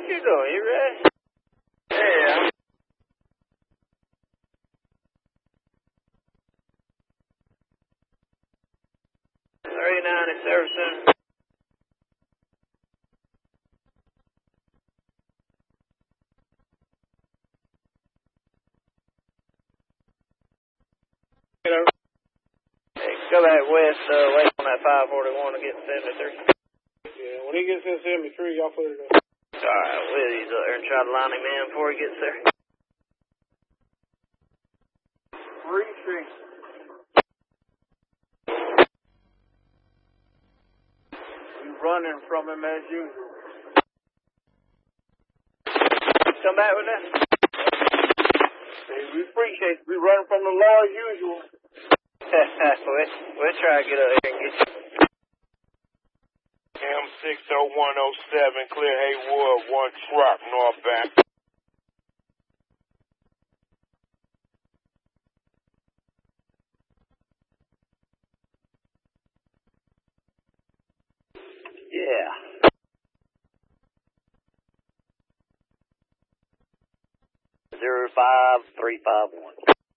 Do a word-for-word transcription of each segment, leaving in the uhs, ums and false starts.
you doing? You ready? Yeah. three ninety Service Center. Hey, go back west, uh, wait on that five forty-one to get seventy-three. Yeah, when he gets in seventy-three, y'all put it up. Alright, we'll use up there and try to line him in before he gets there. Three six. You running from him as usual. Come back with that? Hey, we appreciate it. We running from the law as usual. we'll, we'll try to get up here and get you. M six oh one oh seven, clear Haywood, one truck, northbound. Yeah. Zero five three five one.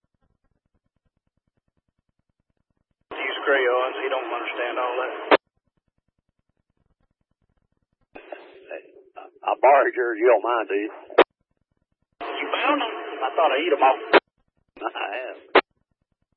Use crayons, he don't understand all that. I borrowed yours, you don't mind, do you? You found them? I thought I eat them all. I have.